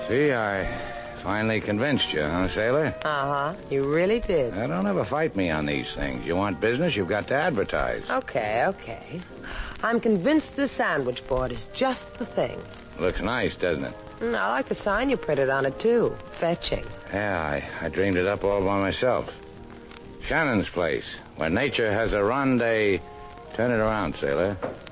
See, I finally convinced you, huh, sailor? Uh-huh. You really did. Now, don't ever fight me on these things. You want business, you've got to advertise. Okay. I'm convinced the sandwich board is just the thing. Looks nice, doesn't it? I like the sign you printed on it, too. Fetching. Yeah, I dreamed it up all by myself. Shannon's place, where nature has a rendezvous. Turn it around, sailor.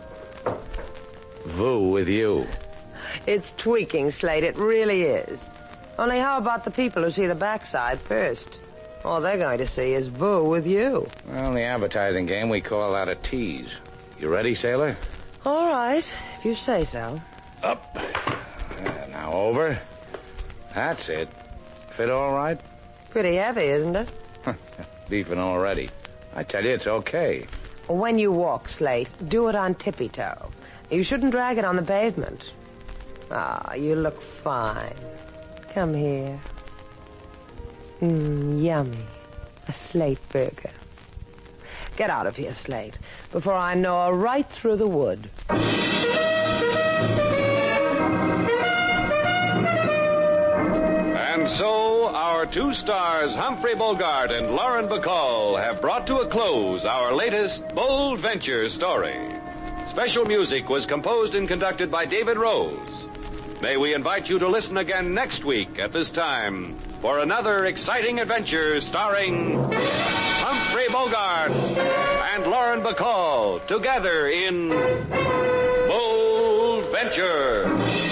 Voo with you. It's tweaking, Slate. It really is. Only how about the people who see the backside first? All they're going to see is Voo with you. Well, in the advertising game, we call that a tease. You ready, sailor? All right, if you say so. Up. Now over. That's it. Fit all right? Pretty heavy, isn't it? Beefing already. I tell you, it's okay. When you walk, Slate, do it on tippy-toe. You shouldn't drag it on the pavement. You look fine. Come here. Yummy. A Slate burger. Get out of here, Slate, before I gnaw right through the wood. And so, our two stars, Humphrey Bogart and Lauren Bacall, have brought to a close our latest Bold Venture story. Special music was composed and conducted by David Rose. May we invite you to listen again next week at this time for another exciting adventure starring Humphrey Bogart and Lauren Bacall together in Bold Venture.